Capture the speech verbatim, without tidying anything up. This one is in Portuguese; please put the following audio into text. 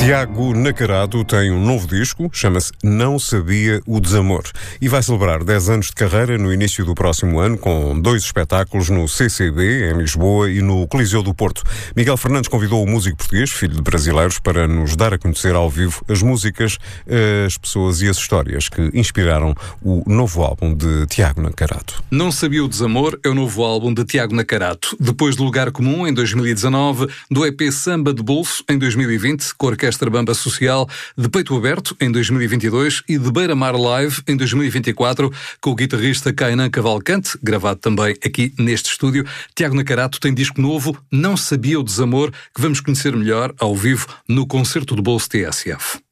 Tiago Nacarato tem um novo disco, chama-se Não Sabia o Desamor, e vai celebrar dez anos de carreira no início do próximo ano, com dois espetáculos no C C B, em Lisboa, e no Coliseu do Porto. Miguel Fernandes convidou o músico português, filho de brasileiros, para nos dar a conhecer ao vivo as músicas, as pessoas e as histórias que inspiraram o novo álbum de Tiago Nacarato. Não Sabia o Desamor é o novo álbum de Tiago Nacarato. Depois do Lugar Comum, em dois mil e dezanove, do E P Samba de Bolso, em dois mil e vinte, com a Orquestra Bamba Social, de Peito Aberto, em dois mil e vinte e dois, e de Beira Mar Live, em dois mil e vinte e quatro, com o guitarrista Kainan Cavalcante, gravado também aqui neste estúdio. Tiago Nacarato tem disco novo, Não Sabia o Desamor, que vamos conhecer melhor ao vivo no Concerto de Bolso T S F.